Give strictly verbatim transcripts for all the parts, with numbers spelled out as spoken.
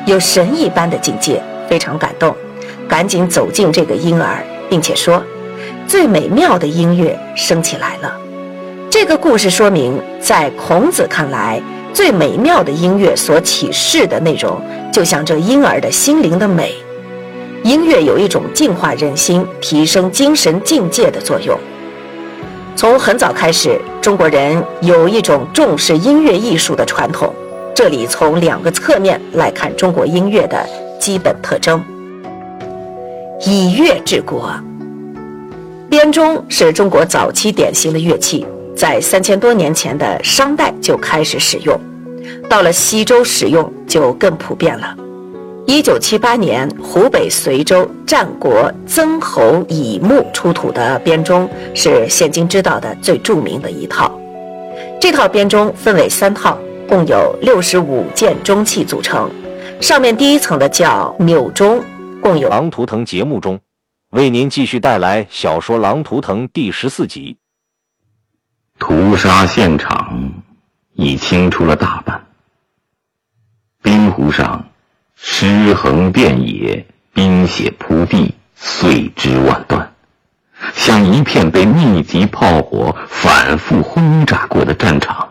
有神一般的境界，非常感动，赶紧走进这个婴儿，并且说，最美妙的音乐升起来了。这个故事说明，在孔子看来，最美妙的音乐所启示的内容，就像这婴儿的心灵的美。音乐有一种净化人心、提升精神境界的作用。从很早开始，中国人有一种重视音乐艺术的传统。这里从两个侧面来看中国音乐的基本特征。以乐治国。编钟是中国早期典型的乐器，在三千多年前的商代就开始使用，到了西周使用就更普遍了。一九七八年，湖北随州战国曾侯乙墓出土的编钟是现今知道的最著名的一套。这套编钟分为三套，共有六十五件钟器组成。上面第一层的叫钮钟，共有。 狼图腾节目中，为您继续带来小说《狼图腾》第十四集。 屠杀现场已清除了大半，冰湖上尸横遍野，冰血铺地，碎枝万段，像一片被密集炮火反复轰炸过的战场。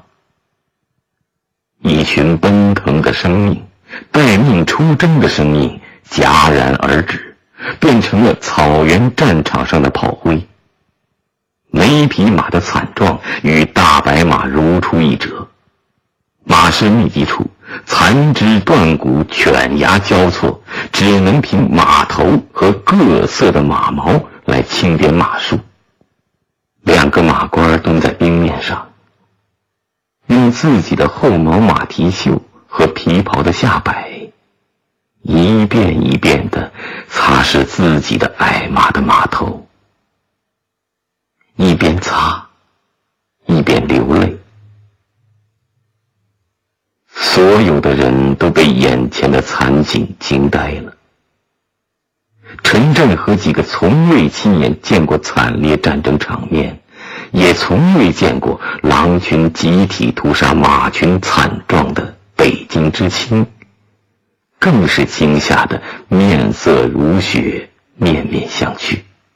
一群奔腾的生命，待命出征的生命戛然而止，变成了草原战场上的炮灰。每匹马的惨状与大白马如出一辙，马尸密集处残肢断骨，犬牙交错，只能凭马头和各色的马毛来清点马数。两个马官蹲在冰面上，用自己的厚毛马蹄袖和皮袍的下摆，一遍一遍地擦拭自己的矮马的马头，一边擦一边流泪。所有的人都被眼前的惨景惊呆了。陈震和几个从未亲眼见过惨烈战争场面，也从未见过狼群集体屠杀马群惨状的北京知青，更是惊吓得面色如雪，面面相觑。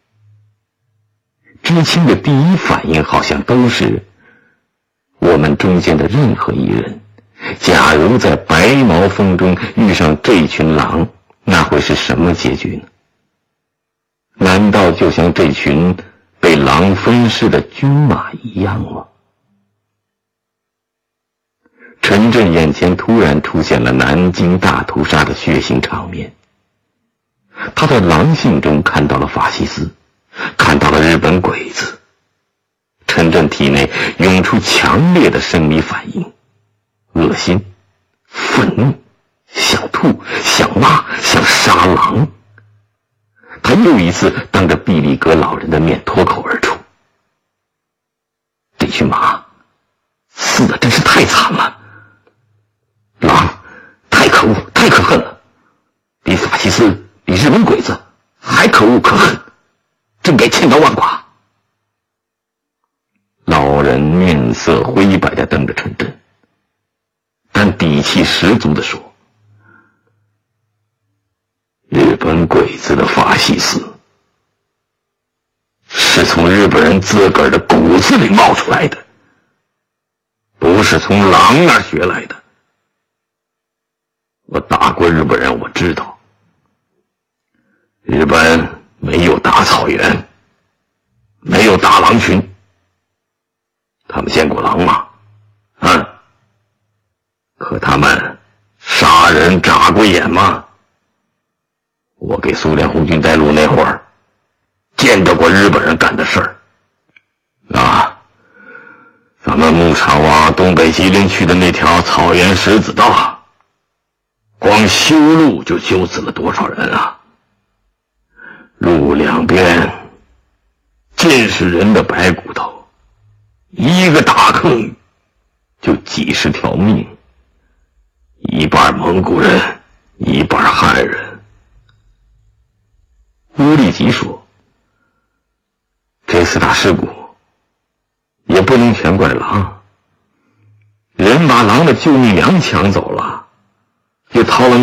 知青的第一反应好像都是，我们中间的任何一人，假如在白毛峰中遇上这群狼，那会是什么结局呢？难道就像这群被狼分尸的军马一样吗？陈震眼前突然出现了南京大屠杀的血腥场面，他在狼性中看到了法西斯，看到了日本鬼子。陈震体内涌出强烈的生理反应，恶心、愤怒、想吐、想骂、想杀狼。他又一次当着毕利格老人的面脱口而出：这群马死得真是太惨了，狼太可恶，太可恨了，比法西斯，比日本鬼子还可恶可恨，真该千刀万剐。老人面色灰白地瞪着陈震，但底气十足地说：日本鬼子的法西斯是从日本人自个儿的骨子里冒出来的，不是从狼那儿学来的。我打过日本人，我知道日本没有大草原，没有大狼群。他们见过狼吗？嗯。可他们杀人眨过眼吗？我给苏联红军带路那会儿，见着过日本人干的事儿。啊，咱们牧场往东北吉林去的那条草原石子道，光修路就救死了多少人啊！路两边尽是人的白骨头，一个大坑就几十条命，一半蒙古人，一半汉人。乌利吉说，这次大事故也不能全怪狼，人把狼的救命粮抢走了，又掏了